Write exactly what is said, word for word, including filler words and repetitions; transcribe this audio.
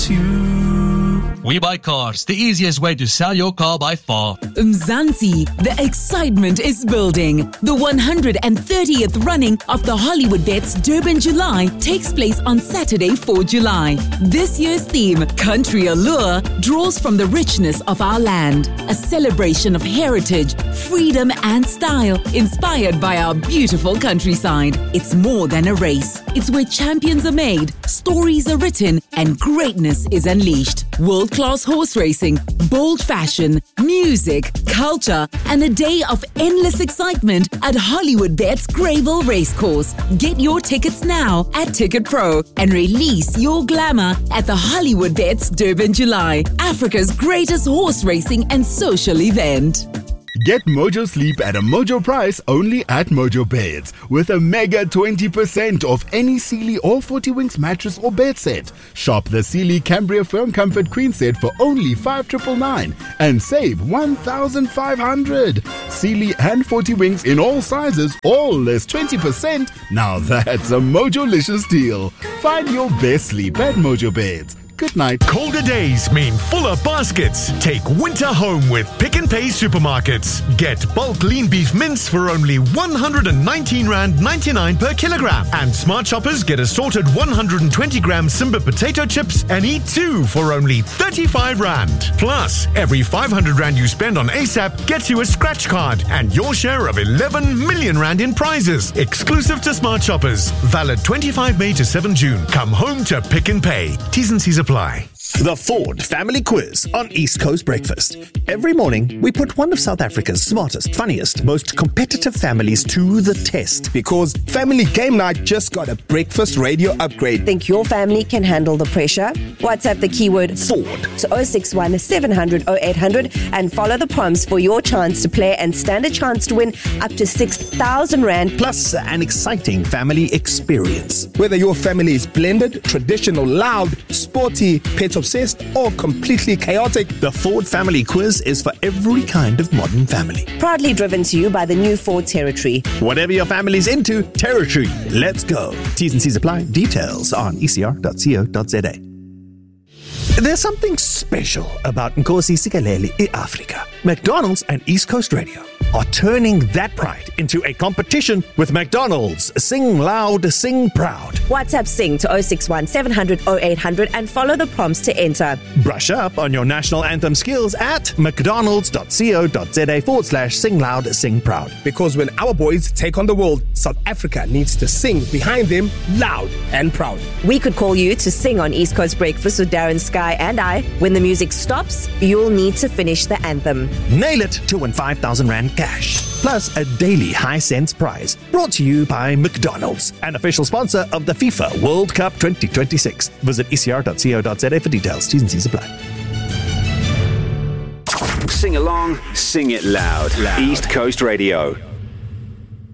about you. We Buy Cars, the easiest way to sell your car by far. Mzansi, the excitement is building. The one hundred thirtieth running of the Hollywood Bets Durban July takes place on Saturday, fourth of July. This year's theme, Country Allure, draws from the richness of our land, a celebration of heritage, freedom and style, inspired by our beautiful countryside. It's more than a race. It's where champions are made, stories are written, and greatness is unleashed. World-class horse racing, bold fashion, music, culture, and a day of endless excitement at Hollywood Bets Greyville Racecourse. Get your tickets now at Ticket Pro and release your glamour at the Hollywood Bets Durban July, Africa's greatest horse racing and social event. Get Mojo Sleep at a Mojo price only at Mojo Beds with a mega twenty percent off any Sealy or forty Winks mattress or bed set. Shop the Sealy Cambria Firm Comfort Queen set for only five thousand nine hundred ninety-nine and save one thousand five hundred dollars. Sealy and forty Winks in all sizes, all less twenty percent. Now that's a Mojo-licious deal. Find your best sleep at Mojo Beds. Good night. Colder days mean fuller baskets. Take winter home with Pick n Pay supermarkets. Get bulk lean beef mince for only one hundred nineteen rand ninety-nine per kilogram. And Smart Shoppers get assorted one hundred twenty gram Simba potato chips and eat two for only thirty-five rand. Plus, every five hundred rand you spend on ASAP gets you a scratch card and your share of eleven million rand in prizes. Exclusive to Smart Shoppers. Valid twenty-fifth of May to seventh of June. Come home to Pick n Pay. T's and C's apply. The Ford Family Quiz on East Coast Breakfast. Every morning, we put one of South Africa's smartest, funniest, most competitive families to the test. Because Family Game Night just got a breakfast radio upgrade. Think your family can handle the pressure? WhatsApp the keyword Ford to oh six one, seven hundred, oh eight hundred and follow the prompts for your chance to play and stand a chance to win up to six thousand rand. Plus an exciting family experience. Whether your family is blended, traditional, loud, sporty, pet obsessed, or completely chaotic, the Ford Family Quiz is for every kind of modern family. Proudly driven to you by the new Ford Territory. Whatever your family's into, Territory. Let's go. T's and C's apply. Details on e c r dot co dot z a. There's something special about Nkosi Sikelel' iAfrika. McDonald's and East Coast Radio are turning that pride into a competition with McDonald's. Sing loud, sing proud. WhatsApp Sing to oh six one, seven hundred, oh eight hundred and follow the prompts to enter. Brush up on your national anthem skills at mcdonalds dot co dot z a forward slash sing loud, sing proud. Because when our boys take on the world, South Africa needs to sing behind them loud and proud. We could call you to sing on East Coast Breakfast with Darren, Sky and I. When the music stops, you'll need to finish the anthem. Nail it to win five thousand rand cash. Plus a daily high cents prize. Brought to you by McDonald's, an official sponsor of the FIFA World Cup twenty twenty-six. Visit e c r dot co dot z a for details. T's and C's apply. Sing along, sing it loud. loud. East Coast Radio.